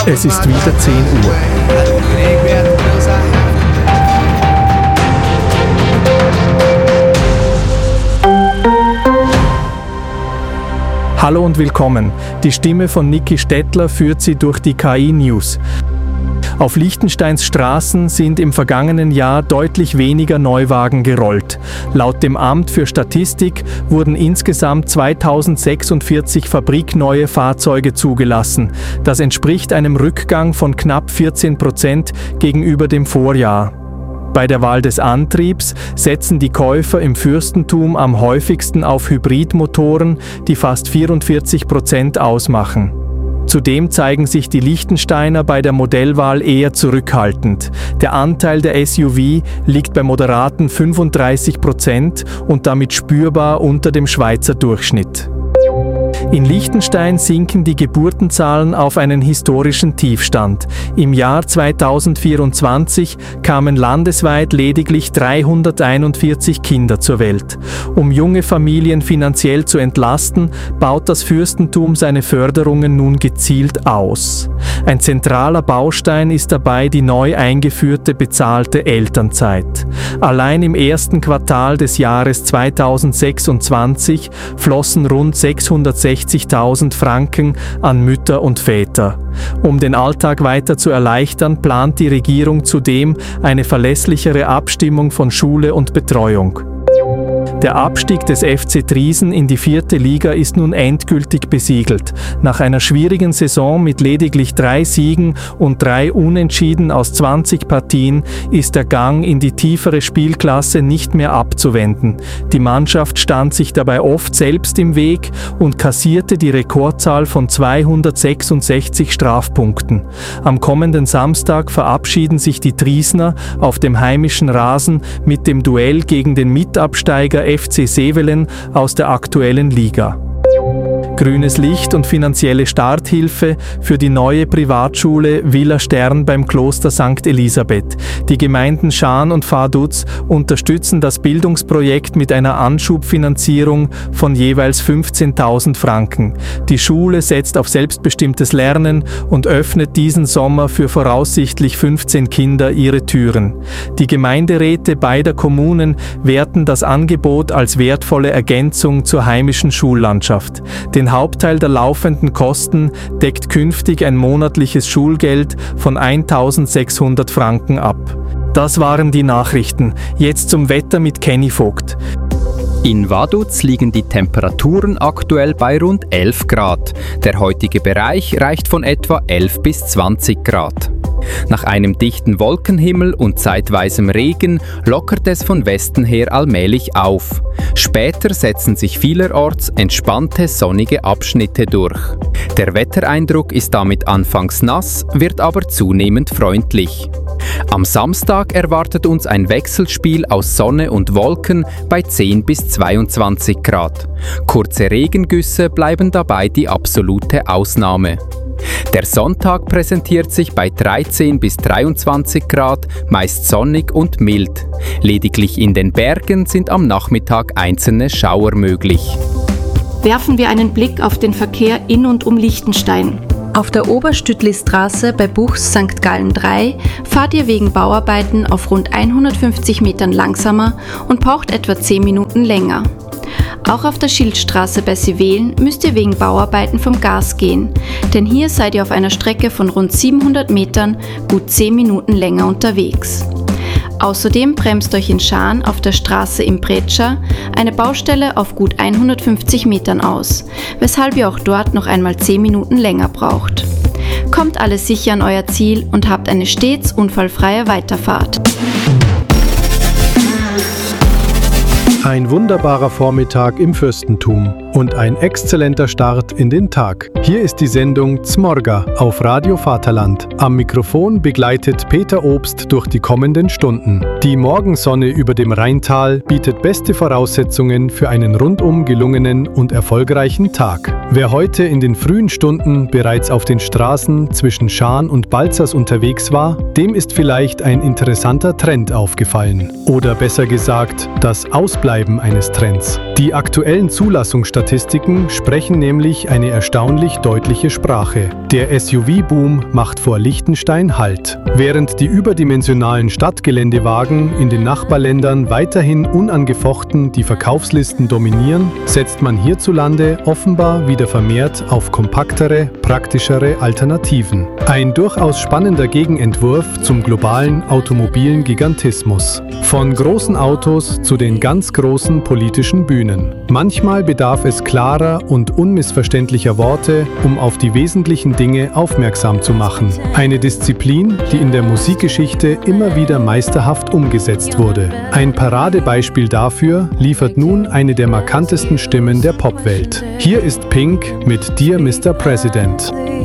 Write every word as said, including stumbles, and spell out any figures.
Es ist wieder zehn Uhr. Hallo und willkommen. Die Stimme von Niki Stettler führt Sie durch die K I-News. Auf Liechtensteins Straßen sind im vergangenen Jahr deutlich weniger Neuwagen gerollt. Laut dem Amt für Statistik wurden insgesamt zweitausendsechsundvierzig fabrikneue Fahrzeuge zugelassen. Das entspricht einem Rückgang von knapp vierzehn Prozent gegenüber dem Vorjahr. Bei der Wahl des Antriebs setzen die Käufer im Fürstentum am häufigsten auf Hybridmotoren, die fast vierundvierzig Prozent ausmachen. Zudem zeigen sich die Liechtensteiner bei der Modellwahl eher zurückhaltend. Der Anteil der S U V liegt bei moderaten fünfunddreißig Prozent und damit spürbar unter dem Schweizer Durchschnitt. In Liechtenstein sinken die Geburtenzahlen auf einen historischen Tiefstand. Im Jahr zweitausendvierundzwanzig kamen landesweit lediglich dreihunderteinundvierzig Kinder zur Welt. Um junge Familien finanziell zu entlasten, baut das Fürstentum seine Förderungen nun gezielt aus. Ein zentraler Baustein ist dabei die neu eingeführte bezahlte Elternzeit. Allein im ersten Quartal des Jahres zweitausendsechsundzwanzig flossen rund sechshundertsechzigtausend Franken an Mütter und Väter. Um den Alltag weiter zu erleichtern, plant die Regierung zudem eine verlässlichere Abstimmung von Schule und Betreuung. Der Abstieg des F C Triesen in die vierte Liga ist nun endgültig besiegelt. Nach einer schwierigen Saison mit lediglich drei Siegen und drei Unentschieden aus zwanzig Partien ist der Gang in die tiefere Spielklasse nicht mehr abzuwenden. Die Mannschaft stand sich dabei oft selbst im Weg und kassierte die Rekordzahl von zweihundertsechsundsechzig Strafpunkten. Am kommenden Samstag verabschieden sich die Triesner auf dem heimischen Rasen mit dem Duell gegen den Mitabsteiger F C Sevelen aus der aktuellen Liga. Grünes Licht und finanzielle Starthilfe für die neue Privatschule Villa Stern beim Kloster Sankt Elisabeth. Die Gemeinden Schaan und Vaduz unterstützen das Bildungsprojekt mit einer Anschubfinanzierung von jeweils fünfzehntausend Franken. Die Schule setzt auf selbstbestimmtes Lernen und öffnet diesen Sommer für voraussichtlich fünfzehn Kinder ihre Türen. Die Gemeinderäte beider Kommunen werten das Angebot als wertvolle Ergänzung zur heimischen Schullandschaft. Den Hauptteil der laufenden Kosten deckt künftig ein monatliches Schulgeld von eintausendsechshundert Franken ab. Das waren die Nachrichten. Jetzt zum Wetter mit Kenny Vogt. In Vaduz liegen die Temperaturen aktuell bei rund elf Grad. Der heutige Bereich reicht von etwa elf bis zwanzig Grad. Nach einem dichten Wolkenhimmel und zeitweisem Regen lockert es von Westen her allmählich auf. Später setzen sich vielerorts entspannte sonnige Abschnitte durch. Der Wettereindruck ist damit anfangs nass, wird aber zunehmend freundlich. Am Samstag erwartet uns ein Wechselspiel aus Sonne und Wolken bei zehn bis zweiundzwanzig Grad. Kurze Regengüsse bleiben dabei die absolute Ausnahme. Der Sonntag präsentiert sich bei dreizehn bis dreiundzwanzig Grad, meist sonnig und mild. Lediglich in den Bergen sind am Nachmittag einzelne Schauer möglich. Werfen wir einen Blick auf den Verkehr in und um Liechtenstein. Auf der Oberstütli-Straße bei Buchs Sankt Gallen drei fahrt ihr wegen Bauarbeiten auf rund hundertfünfzig Metern langsamer und braucht etwa zehn Minuten länger. Auch auf der Schildstraße bei Sivelen müsst ihr wegen Bauarbeiten vom Gas gehen, denn hier seid ihr auf einer Strecke von rund siebenhundert Metern gut zehn Minuten länger unterwegs. Außerdem bremst euch in Schaan auf der Straße im Pretscha eine Baustelle auf gut hundertfünfzig Metern aus, weshalb ihr auch dort noch einmal zehn Minuten länger braucht. Kommt alle sicher an euer Ziel und habt eine stets unfallfreie Weiterfahrt. Ein wunderbarer Vormittag im Fürstentum und ein exzellenter Start in den Tag. Hier ist die Sendung Zmorga auf Radio Vaterland. Am Mikrofon begleitet Peter Obst durch die kommenden Stunden. Die Morgensonne über dem Rheintal bietet beste Voraussetzungen für einen rundum gelungenen und erfolgreichen Tag. Wer heute in den frühen Stunden bereits auf den Straßen zwischen Schaan und Balzers unterwegs war, dem ist vielleicht ein interessanter Trend aufgefallen. Oder besser gesagt, das Ausbleiben eines Trends. Die aktuellen Zulassungsstatistiken sprechen nämlich eine erstaunlich deutliche Sprache. Der S U V-Boom macht vor Liechtenstein Halt. Während die überdimensionalen Stadtgeländewagen in den Nachbarländern weiterhin unangefochten die Verkaufslisten dominieren, setzt man hierzulande offenbar wieder vermehrt auf kompaktere, praktischere Alternativen. Ein durchaus spannender Gegenentwurf zum globalen automobilen Gigantismus. Von großen Autos zu den ganz großen politischen Bühnen. Manchmal bedarf es klarer und unmissverständlicher Worte, um auf die wesentlichen Dinge aufmerksam zu machen. Eine Disziplin, die in der Musikgeschichte immer wieder meisterhaft umgesetzt wurde. Ein Paradebeispiel dafür liefert nun eine der markantesten Stimmen der Popwelt. Hier ist Pink mit Dear Mister President.